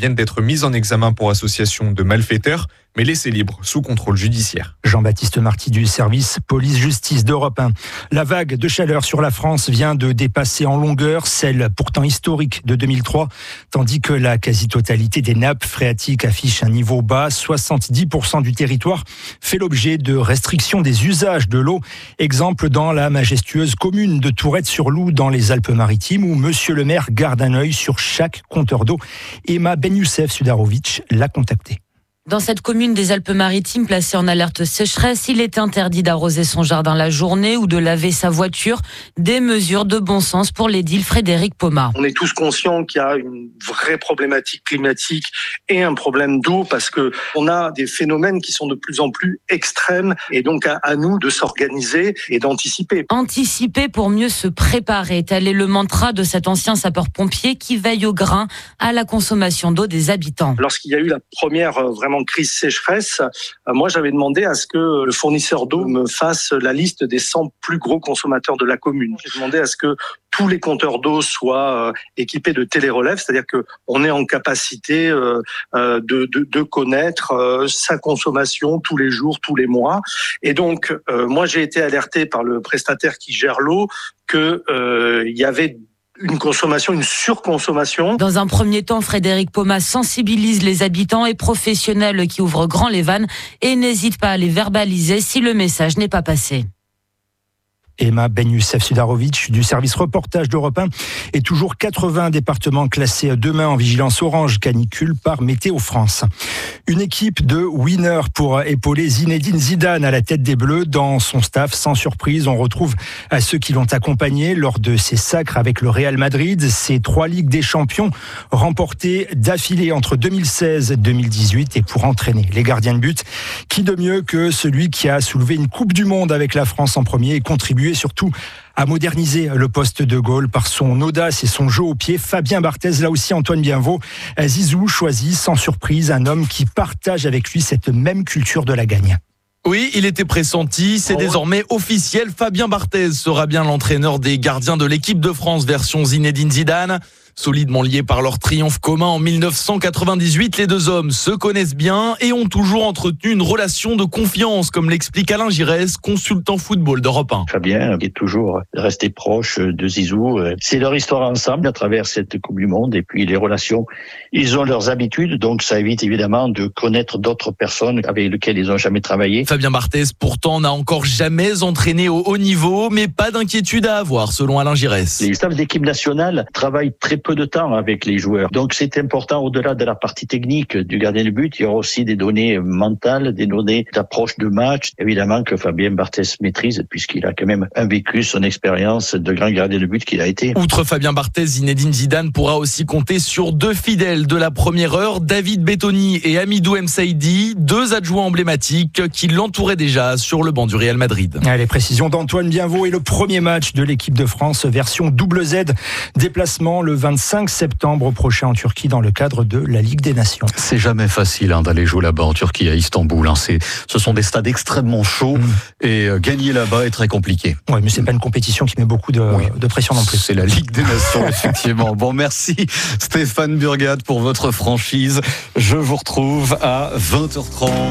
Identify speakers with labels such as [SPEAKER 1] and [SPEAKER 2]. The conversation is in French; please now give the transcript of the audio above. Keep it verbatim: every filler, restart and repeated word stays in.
[SPEAKER 1] viennent d'être mises en examen pour association de malfaiteurs, mais laissées libres sous contrôle judiciaire.
[SPEAKER 2] Jean-Baptiste Marty du service police-justice d'Europe un. La vague de chaleur sur la France vient de dépasser en longueur celle pourtant historique de deux mille trois, tandis que la quasi-totalité des nappes phréatiques affiche un niveau bas. soixante-dix pour cent du territoire fait l'objet de restrictions des usages de l'eau. Exemple dans la majestueuse commune de Tourette-sur-Loup dans les Alpes-Maritimes où Monsieur le maire garde un œil sur chaque compteur d'eau. Emma Ben-Youssef Sudarovic l'a contactée.
[SPEAKER 3] Dans cette commune des Alpes-Maritimes placée en alerte sécheresse, il est interdit d'arroser son jardin la journée ou de laver sa voiture. Des mesures de bon sens pour l'édile Frédéric Pomat.
[SPEAKER 4] On est tous conscients qu'il y a une vraie problématique climatique et un problème d'eau parce que on a des phénomènes qui sont de plus en plus extrêmes et donc à, à nous de s'organiser et d'anticiper.
[SPEAKER 3] Anticiper pour mieux se préparer, tel est le mantra de cet ancien sapeur-pompier qui veille au grain à la consommation d'eau des habitants.
[SPEAKER 4] Lorsqu'il y a eu la première euh, vraiment en crise sécheresse, moi j'avais demandé à ce que le fournisseur d'eau me fasse la liste des cent plus gros consommateurs de la commune. J'ai demandé à ce que tous les compteurs d'eau soient équipés de télérelève, c'est-à-dire qu'on est en capacité de, de, de connaître sa consommation tous les jours, tous les mois. Et donc, moi j'ai été alerté par le prestataire qui gère l'eau qu'il euh, y avait une consommation, une surconsommation.
[SPEAKER 3] Dans un premier temps, Frédéric Pomat sensibilise les habitants et professionnels qui ouvrent grand les vannes et n'hésite pas à les verbaliser si le message n'est pas passé.
[SPEAKER 2] Emma Ben-Youssef Sudarovic du service reportage d'Europe un et toujours quatre-vingts départements classés demain en vigilance orange canicule par Météo France. Une équipe de winners pour épauler Zinedine Zidane à la tête des Bleus. Dans son staff, sans surprise, on retrouve à ceux qui l'ont accompagné lors de ses sacres avec le Real Madrid. Ces trois Ligues des Champions remportées d'affilée entre deux mille seize et deux mille dix-huit et pour entraîner les gardiens de but. Qui de mieux que celui qui a soulevé une Coupe du Monde avec la France en premier et contribué et surtout à moderniser le poste de Gaulle par son audace et son jeu au pied. Fabien Barthez, là aussi Antoine Bienvaux. Zizou choisit sans surprise un homme qui partage avec lui cette même culture de la gagne.
[SPEAKER 5] Oui, il était pressenti, c'est oh désormais officiel. Fabien Barthez sera bien l'entraîneur des gardiens de l'équipe de France version Zinedine Zidane. Solidement liés par leur triomphe commun en mille neuf cent quatre-vingt-dix-huit, les deux hommes se connaissent bien et ont toujours entretenu une relation de confiance, comme l'explique Alain Giresse, consultant football d'Europe un.
[SPEAKER 6] Fabien est toujours resté proche de Zizou. C'est leur histoire ensemble à travers cette Coupe du Monde et puis les relations. Ils ont leurs habitudes, donc ça évite évidemment de connaître d'autres personnes avec lesquelles ils n'ont jamais travaillé.
[SPEAKER 5] Fabien Barthez, pourtant, n'a encore jamais entraîné au haut niveau, mais pas d'inquiétude à avoir, selon Alain Giresse.
[SPEAKER 6] Les staffs d'équipe nationale travaillent très peu de temps avec les joueurs. Donc c'est important, au-delà de la partie technique du gardien de but, il y aura aussi des données mentales, des données d'approche de match, évidemment que Fabien Barthez maîtrise, puisqu'il a quand même un vécu, son expérience de grand gardien de but qu'il a été.
[SPEAKER 5] Outre Fabien Barthez, Zinedine Zidane pourra aussi compter sur deux fidèles de la première heure, David Bettoni et Hamidou Msaidi, deux adjoints emblématiques qui l'entouraient déjà sur le banc du Real Madrid.
[SPEAKER 2] Les précisions d'Antoine Bienvaux et le premier match de l'équipe de France version double Z, déplacement le vingt-cinq septembre prochain en Turquie dans le cadre de la Ligue des Nations.
[SPEAKER 7] C'est jamais facile hein, d'aller jouer là-bas en Turquie, à Istanbul. Hein. C'est, ce sont des stades extrêmement chauds mmh. et euh, gagner là-bas est très compliqué.
[SPEAKER 2] Oui, mais c'est pas une compétition qui met beaucoup de, oui. de pression non plus.
[SPEAKER 7] C'est la Ligue des Nations, effectivement. Bon, merci Stéphane Burgat pour votre franchise. Je vous retrouve à vingt heures trente.